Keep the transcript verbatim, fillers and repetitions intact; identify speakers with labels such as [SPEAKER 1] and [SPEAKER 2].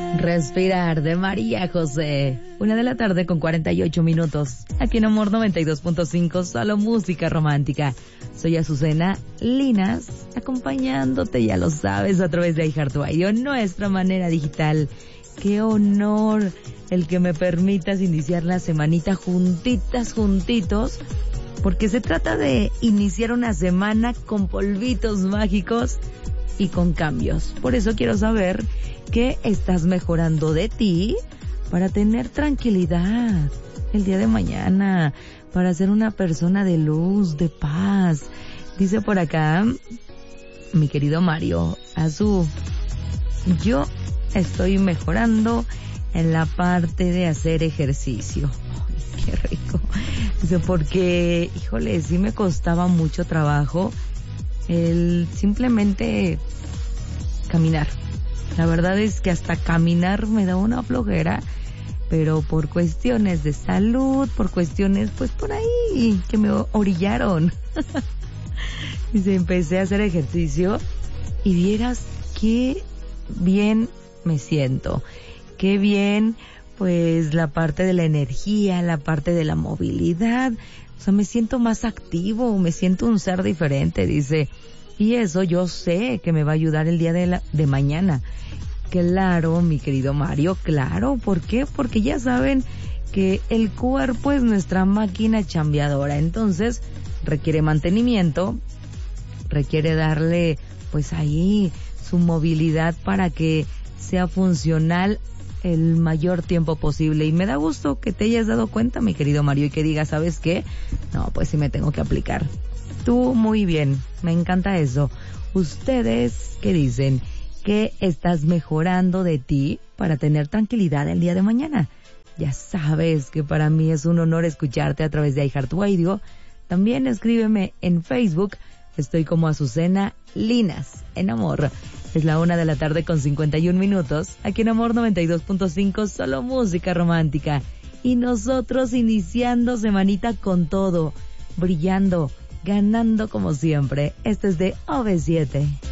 [SPEAKER 1] Respirar de María José. Una de la tarde con cuarenta y ocho minutos. Aquí en Amor noventa y dos punto cinco, solo música romántica. Soy Azucena Linas, acompañándote, ya lo sabes, a través de iHeartRadio, nuestra manera digital. Qué honor el que me permitas iniciar la semanita juntitas, juntitos, porque se trata de iniciar una semana con polvitos mágicos y con cambios. Por eso quiero saber qué estás mejorando de ti para tener tranquilidad el día de mañana, para ser una persona de luz, de paz. Dice por acá mi querido Mario Azú, yo estoy mejorando en la parte de hacer ejercicio. Ay, qué rico. Dice, porque, híjole, sí me costaba mucho trabajo el simplemente caminar. La verdad es que hasta caminar me da una flojera, pero por cuestiones de salud, por cuestiones, pues por ahí, que me orillaron. Dice, empecé a hacer ejercicio y vieras qué bien me siento, qué bien, pues la parte de la energía, la parte de la movilidad, o sea, me siento más activo, me siento un ser diferente, dice, y eso yo sé que me va a ayudar el día de la, de mañana. Claro, mi querido Mario, claro, ¿por qué? Porque ya saben que el cuerpo es nuestra máquina chambeadora, entonces requiere mantenimiento, requiere darle, pues ahí, su movilidad para que sea funcional el mayor tiempo posible. Y me da gusto que te hayas dado cuenta, mi querido Mario, y que digas, ¿sabes qué? No, pues sí me tengo que aplicar. Tú muy bien, me encanta eso. ¿Ustedes qué dicen? ¿Qué estás mejorando de ti para tener tranquilidad el día de mañana? Ya sabes que para mí es un honor escucharte a través de iHeartRadio. También escríbeme en Facebook. Estoy como Azucena Linas, en Amor. Es la una de la tarde con cincuenta y un minutos. Aquí en Amor noventa y dos punto cinco, solo música romántica. Y nosotros iniciando semanita con todo, brillando, ganando como siempre. Este es de O V siete.